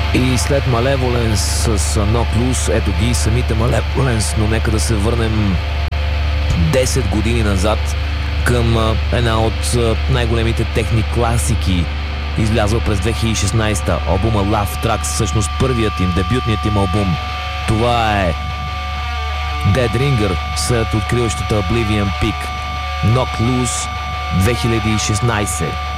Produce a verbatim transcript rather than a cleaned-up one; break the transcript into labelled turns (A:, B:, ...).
A: И след Malevolence с Knock Loose, ето ги самите Malevolence, но нека да се върнем десет години назад към една от най-големите техни класики, излязъл през две хиляди и шестнадесета, албума Love Tracks, всъщност първият им, дебютният им албум. Това е Dead Ringer след откриващата Oblivion Peak. Knock Loose две хиляди и шестнадесета.